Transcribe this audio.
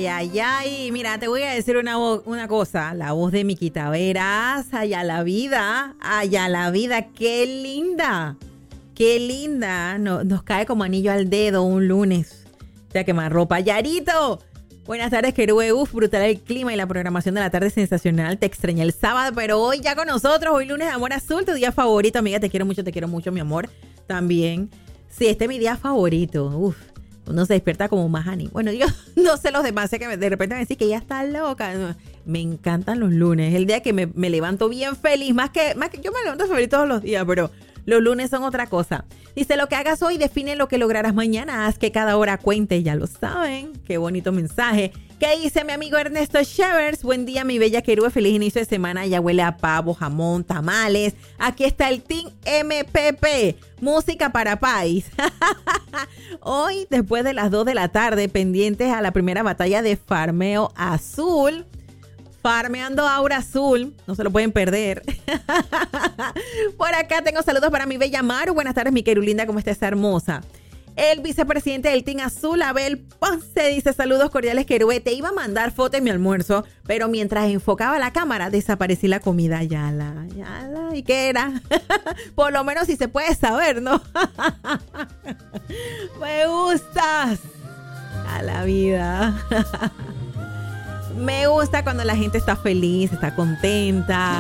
ay, ay. Mira, te voy a decir una cosa. La voz de Miki Taveras, allá la vida, qué linda. Qué linda. Nos cae como anillo al dedo un lunes. O sea, quemar ropa. Yarito. Buenas tardes, Querube. Uf, brutal el clima y la programación de la tarde sensacional. Te extrañé el sábado, pero hoy ya con nosotros. Hoy lunes de Amor Azul, tu día favorito. Amiga, te quiero mucho, mi amor. También. Sí, este es mi día favorito. Uf, uno se despierta como más ánimo. Bueno, yo no sé los demás, sé que de repente me decís que ya está loca. No, me encantan los lunes. El día que me levanto bien feliz. Más que yo me levanto feliz todos los días, pero los lunes son otra cosa. Dice, lo que hagas hoy define lo que lograrás mañana. Haz que cada hora cuente, ya lo saben. Qué bonito mensaje. ¿Qué dice mi amigo Ernesto Shevers? Buen día, mi bella Querube. Feliz inicio de semana. Ya huele a pavo, jamón, tamales. Aquí está el Team MPP. Música para país. Hoy, después de las 2 de la tarde, pendientes a la primera batalla de Farmeo Azul. Farmeando Aura Azul, no se lo pueden perder. Por acá tengo saludos para mi bella Maru. Buenas tardes, mi querulinda, ¿cómo estás, hermosa? El vicepresidente del Team Azul, Abel Ponce, dice, saludos cordiales, Querube. Te iba a mandar foto de mi almuerzo, pero mientras enfocaba la cámara, desaparecí la comida. Yala. ¿Y qué era? Por lo menos si se puede saber, ¿no? Me gustas. A la vida. Me gusta cuando la gente está feliz, está contenta.